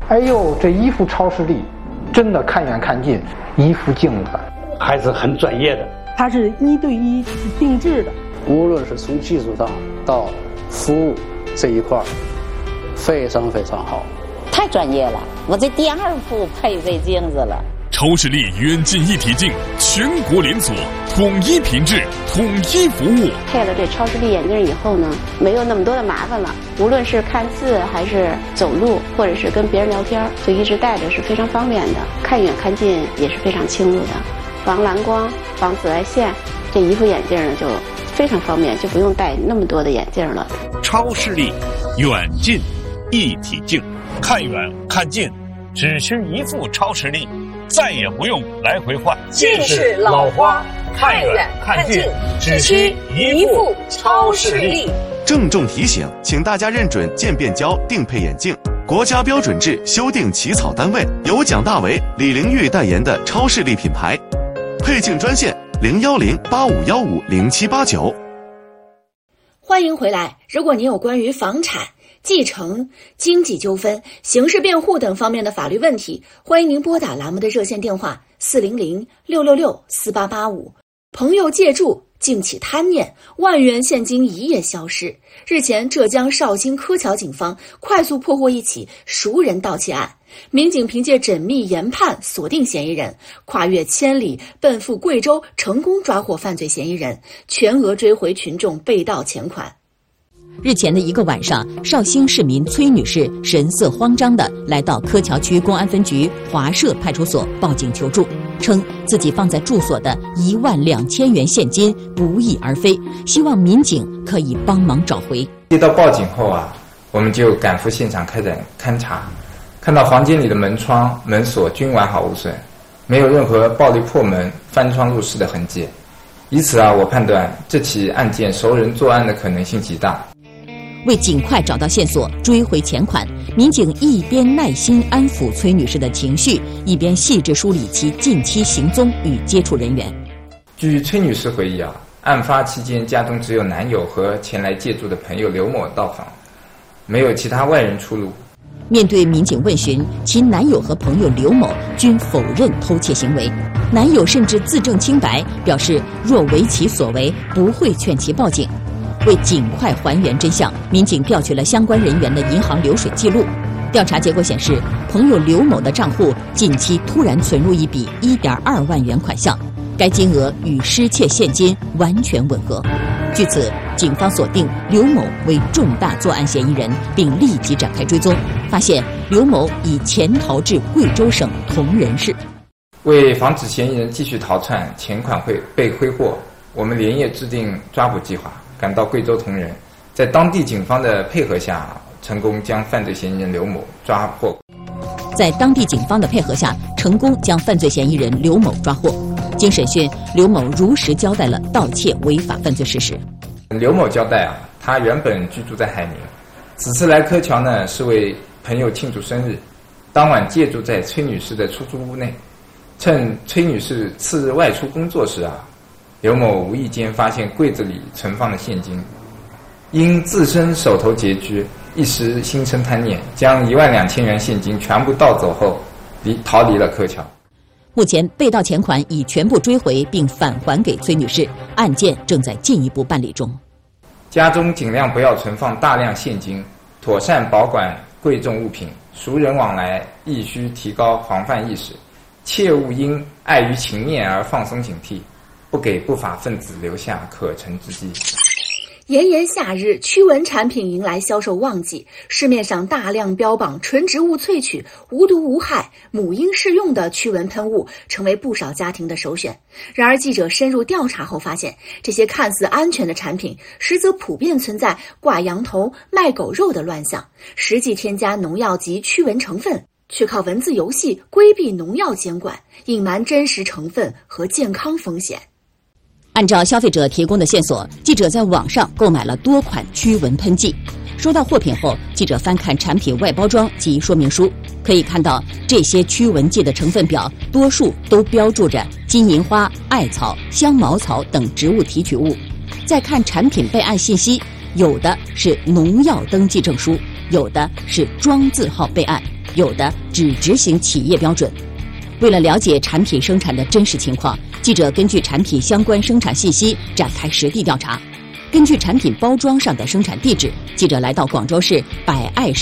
哎呦，这一副超视力，真的看远看近，一副镜子， 还是很专业的。 它是1对1定制的， 无论是从技术上到服务这一块，非常非常好。 太专业了，我这第2副配这镜子了。 超视力远近一体镜，全国连锁，统一品质，统一服务。 配了这超视力眼镜以后呢，没有那么多的麻烦了。无论是看字还是走路，或者是跟别人聊天，就一直戴着是非常方便的。看远看近也是非常清楚的，防蓝光、防紫外线，这一副眼镜呢就非常方便，就不用戴那么多的眼镜了。 超视力远近一体镜，看远看近，只需一副超视力，再也不用来回换。 近视老花，看远看近，只需一副超视力。 郑重提醒，请大家认准渐变焦定配眼镜，国家标准制修订起草单位，由蒋大为、李玲玉代言的超视力品牌。配镜专线010-8515-0789。 欢迎回来。如果您有关于房产、继承、经济纠纷、刑事辩护等方面的法律问题，欢迎您拨打栏目的热线电话400-666-4885。朋友借住，竟起贪念，万元现金一夜消失。日前，浙江绍兴柯桥警方快速破获一起熟人盗窃案，民警凭借缜密研判锁定嫌疑人，跨越千里奔赴贵州，成功抓获犯罪嫌疑人，全额追回群众被盗钱款。 日前的一个晚上，绍兴市民崔女士神色慌张地来到柯桥区公安分局华社派出所报警求助，称自己放在住所的12000元现金不翼而飞，希望民警可以帮忙找回。 接到报警后我们就赶赴现场开展勘查，看到房间里的门窗、门锁均完好无损，没有任何暴力破门、翻窗入室的痕迹。以此我判断这起案件熟人作案的可能性极大。 为尽快找到线索，追回钱款，民警一边耐心安抚崔女士的情绪，一边细致梳理其近期行踪与接触人员。 据崔女士回忆案发期间家中只有男友和前来借住的朋友刘某到访，没有其他外人出入。 面对民警问询，其男友和朋友刘某均否认偷窃行为，男友甚至自证清白，表示若为其所为，不会劝其报警。为尽快还原真相，民警调取了相关人员的银行流水记录。调查结果显示，朋友刘某的账户近期突然存入一笔1.2万元款项，该金额与失窃现金完全吻合。据此，警方锁定刘某为重大作案嫌疑人，并立即展开追踪，发现刘某已潜逃至贵州省铜仁市。 为防止嫌疑人继续逃窜，钱款会被挥霍，我们连夜制定抓捕计划，赶到贵州铜仁，在当地警方的配合下，成功将犯罪嫌疑人刘某抓获。 在当地警方的配合下，成功将犯罪嫌疑人刘某抓获。经审讯，刘某如实交代了盗窃违法犯罪事实。 刘某交代他原本居住在海宁，此次来柯桥呢是为朋友庆祝生日，当晚借住在崔女士的出租屋内。趁崔女士次日外出工作时刘某无意间发现柜子里存放了现金，因自身手头拮据，一时心生贪念，将12000元现金全部盗走后，逃离了柯桥。 目前被盗钱款已全部追回并返还给崔女士，案件正在进一步办理中。 家中尽量不要存放大量现金，妥善保管贵重物品，熟人往来亦需提高防范意识，切勿因碍于情面而放松警惕，不给不法分子留下可乘之机。 炎炎夏日，驱蚊产品迎来销售旺季，市面上大量标榜纯植物萃取、无毒无害、母婴适用的驱蚊喷雾，成为不少家庭的首选。然而，记者深入调查后发现，这些看似安全的产品，实则普遍存在挂羊头、卖狗肉的乱象，实际添加农药及驱蚊成分，却靠文字游戏规避农药监管，隐瞒真实成分和健康风险。 按照消费者提供的线索，记者在网上购买了多款驱蚊喷剂。收到货品后，记者翻看产品外包装及说明书，可以看到这些驱蚊剂的成分表多数都标注着金银花、艾草、香茅草等植物提取物。再看产品备案信息，有的是农药登记证书，有的是庄字号备案， 有的只执行企业标准。为了了解产品生产的真实情况，记者根据产品相关生产信息展开实地调查。根据产品包装上的生产地址，记者来到广州市百爱